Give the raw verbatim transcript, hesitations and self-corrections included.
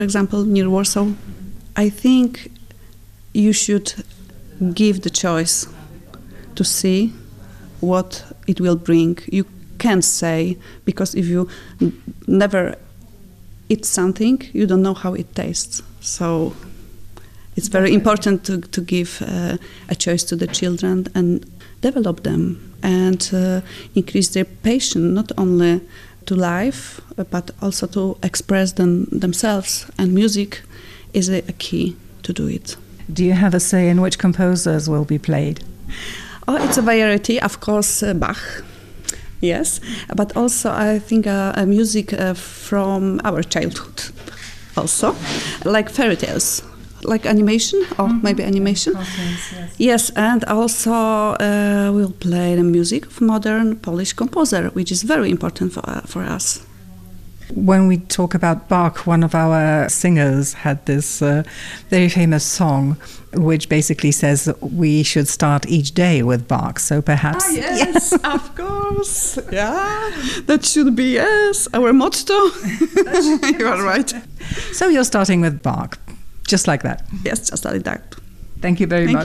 For example, near Warsaw, I think you should give the choice to see what it will bring. You can't say, because if you n- never eat something, you don't know how it tastes. So it's very important to, to give uh, a choice to the children and develop them and uh, increase their patience, not only to life, but also to express them, themselves. And music is a, a key to do it. Do you have a say in which composers will be played? Oh, it's a variety, of course, uh, Bach, yes, but also I think uh, uh, music uh, from our childhood also, like fairy tales, like animation, or mm-hmm. maybe animation. Yes, yes. Yes, and also uh, we'll play the music of modern Polish composer, which is very important for, uh, for us. When we talk about Bach, one of our singers had this uh, very famous song which basically says that we should start each day with Bach. So perhaps... Ah, yes, yes, of course. Yeah, that should be, yes, our motto. You are right. So you're starting with Bach, just like that? Yes, just like that. Thank you very Thank much.